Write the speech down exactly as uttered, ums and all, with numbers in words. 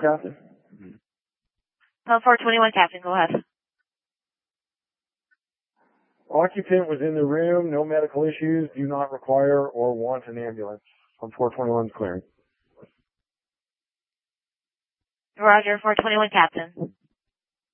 Captain. Uh, four twenty-one, Captain, go ahead. Occupant was in the room, no medical issues, do not require or want an ambulance. On four twenty-one's clearing. Roger, four twenty-one, Captain.